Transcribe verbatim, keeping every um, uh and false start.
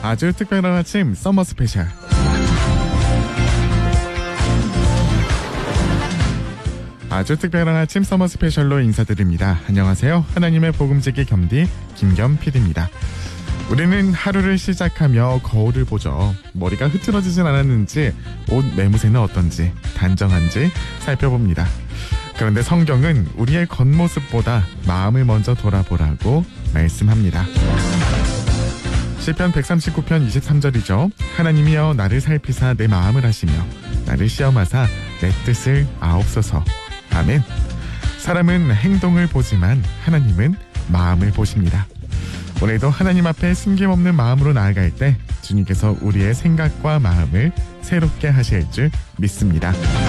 아주 특별한 아침 서머 스페셜. 아주 특별한 아침 서머 스페셜로 인사드립니다. 안녕하세요. 하나님의 복음제기 겸디 김겸 피디입니다. 우리는 하루를 시작하며 거울을 보죠. 머리가 흐트러지진 않았는지, 옷 매무새는 어떤지, 단정한지 살펴봅니다. 그런데 성경은 우리의 겉모습보다 마음을 먼저 돌아보라고 말씀합니다. 시편 백삼십구 편 이십삼 절이죠. 하나님이여 나를 살피사 내 마음을 하시며 나를 시험하사 내 뜻을 아옵소서. 아멘. 사람은 행동을 보지만 하나님은 마음을 보십니다. 오늘도 하나님 앞에 숨김없는 마음으로 나아갈 때 주님께서 우리의 생각과 마음을 새롭게 하실 줄 믿습니다.